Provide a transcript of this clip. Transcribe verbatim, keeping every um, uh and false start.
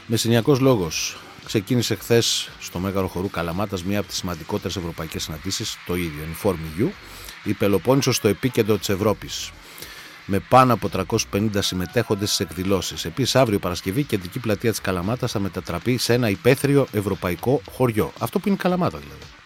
Μεσσηνιακός λόγος. Ξεκίνησε χθες στο Μέγαρο Χορού Καλαμάτας μία από τις σημαντικότερες ευρωπαϊκές συναντήσεις, το ίδιο, Inform γιου, η Πελοπόννησος στο επίκεντρο της Ευρώπης, με πάνω από τριακόσιους πενήντα συμμετέχοντες στις εκδηλώσεις. Επίσης, αύριο Παρασκευή, η κεντρική πλατεία της Καλαμάτας θα μετατραπεί σε ένα υπαίθριο ευρωπαϊκό χωριό. Αυτό που είναι η Καλαμάτα δηλαδή.